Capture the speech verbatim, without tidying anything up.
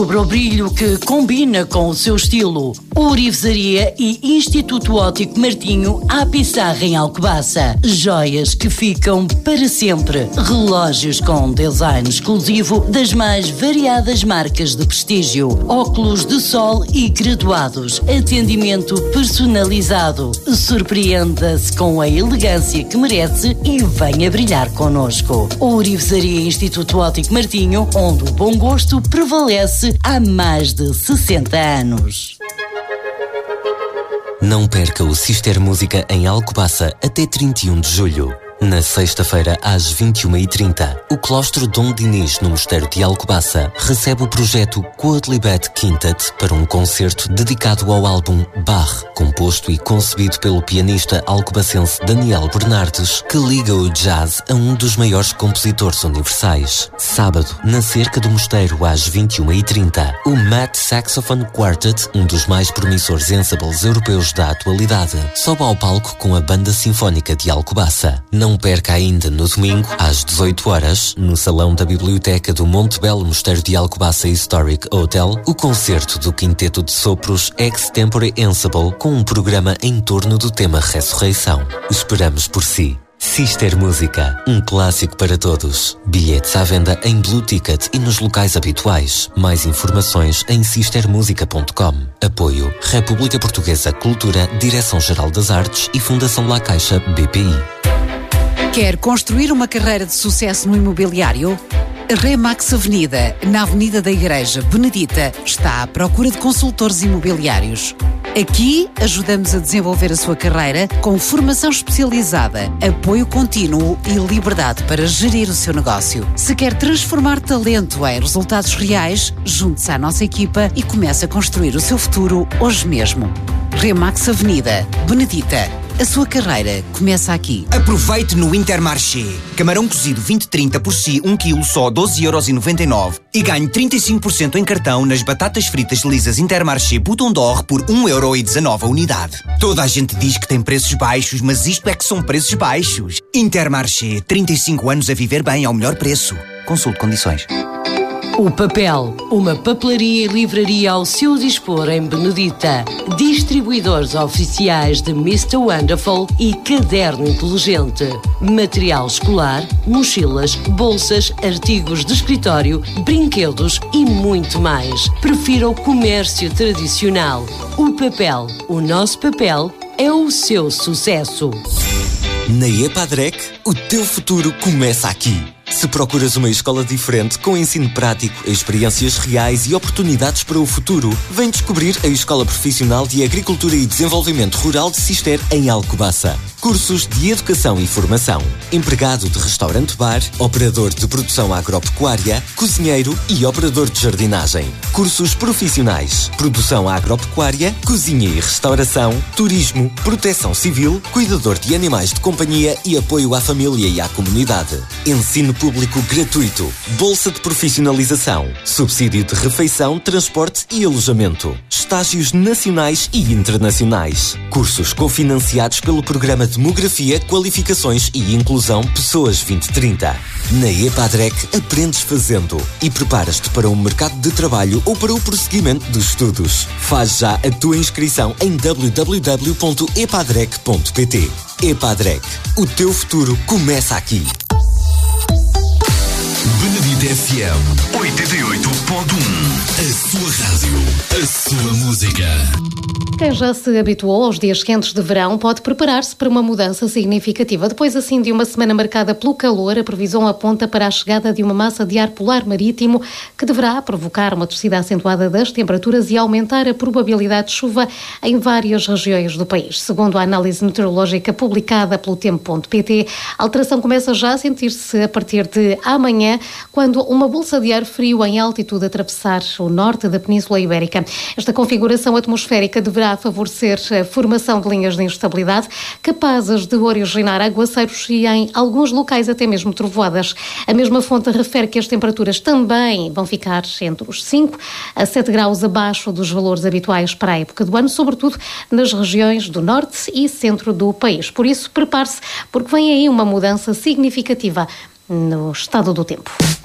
Descubra o brilho que combina com o seu estilo. Ourivesaria e Instituto Óptico Martinho à Pissarra em Alcobaça. Joias que ficam para sempre. Relógios com design exclusivo das mais variadas marcas de prestígio. Óculos de sol e graduados. Atendimento personalizado. Surpreenda-se com a elegância que merece e venha brilhar connosco. Ourivesaria e Instituto Óptico Martinho, onde o bom gosto prevalece há mais de sessenta anos. Não perca o Sister Música em Alcobaça até trinta e um de julho. Na sexta-feira, às vinte e uma e trinta, o Claustro Dom Dinis, no Mosteiro de Alcobaça, recebe o projeto Quadlibet Quintet para um concerto dedicado ao álbum Bach, composto e concebido pelo pianista alcobacense Daniel Bernardes, que liga o jazz a um dos maiores compositores universais. Sábado, na cerca do Mosteiro, às vinte e uma e trinta, o Matt Saxophone Quartet, um dos mais promissores ensembles europeus da atualidade, sobe ao palco com a Banda Sinfónica de Alcobaça. Não Não perca ainda no domingo, às dezoito horas, no Salão da Biblioteca do Monte Belo Mosteiro de Alcobaça Historic Hotel, o concerto do Quinteto de Sopros Extempore Ensemble com um programa em torno do tema Ressurreição. Esperamos por si. Sister Música, um clássico para todos. Bilhetes à venda em Blue Ticket e nos locais habituais. Mais informações em sister música ponto com. Apoio República Portuguesa Cultura, Direção-Geral das Artes e Fundação La Caixa B P I. Quer construir uma carreira de sucesso no imobiliário? Remax Avenida, na Avenida da Igreja Benedita, está à procura de consultores imobiliários. Aqui ajudamos a desenvolver a sua carreira com formação especializada, apoio contínuo e liberdade para gerir o seu negócio. Se quer transformar talento em resultados reais, junte-se à nossa equipa e comece a construir o seu futuro hoje mesmo. Remax Avenida, Benedita. A sua carreira começa aqui. Aproveite no Intermarché. Camarão cozido vinte trinta por si, um quilo só doze euros e noventa e nove. E ganhe trinta e cinco por cento em cartão nas batatas fritas lisas Intermarché Bouton d'Or por um euro e dezanove a unidade. Toda a gente diz que tem preços baixos, mas isto é que são preços baixos. Intermarché, trinta e cinco anos a viver bem ao melhor preço. Consulte condições. O Papel, uma papelaria e livraria ao seu dispor em Benedita. Distribuidores oficiais de mister Wonderful e Caderno Inteligente. Material escolar, mochilas, bolsas, artigos de escritório, brinquedos e muito mais. Prefira o comércio tradicional. O Papel, o nosso papel é o seu sucesso. Na EPADREC, o teu futuro começa aqui. Se procuras uma escola diferente, com ensino prático, experiências reais e oportunidades para o futuro, vem descobrir a Escola Profissional de Agricultura e Desenvolvimento Rural de Cister em Alcobaça. Cursos de Educação e Formação. Empregado de restaurante-bar, operador de produção agropecuária, cozinheiro e operador de jardinagem. Cursos profissionais. Produção agropecuária, cozinha e restauração, turismo, proteção civil, cuidador de animais de companhia e apoio à família e à comunidade. Ensino público gratuito. Bolsa de profissionalização. Subsídio de refeição, transporte e alojamento. Estágios nacionais e internacionais. Cursos cofinanciados pelo Programa Demografia, Qualificações e Inclusão Pessoas vinte trinta. Na EPADREC aprendes fazendo e preparas-te para o mercado de trabalho ou para o prosseguimento dos estudos. Faz já a tua inscrição em w w w ponto epadrec ponto p t. EPADREC. O teu futuro começa aqui. Benedita F M oitenta e oito ponto um. A sua rádio, a sua música. Quem já se habituou aos dias quentes de verão pode preparar-se para uma mudança significativa. Depois, assim, de uma semana marcada pelo calor, a previsão aponta para a chegada de uma massa de ar polar marítimo que deverá provocar uma descida acentuada das temperaturas e aumentar a probabilidade de chuva em várias regiões do país. Segundo a análise meteorológica publicada pelo tempo ponto p t, a alteração começa já a sentir-se a partir de amanhã, quando uma bolsa de ar frio em altitude atravessar o norte da Península Ibérica. Esta configuração atmosférica deverá favorecer a formação de linhas de instabilidade capazes de originar aguaceiros e, em alguns locais, até mesmo trovoadas. A mesma fonte refere que as temperaturas também vão ficar entre os cinco a sete graus abaixo dos valores habituais para a época do ano, sobretudo nas regiões do norte e centro do país. Por isso, prepare-se, porque vem aí uma mudança significativa no estado do tempo.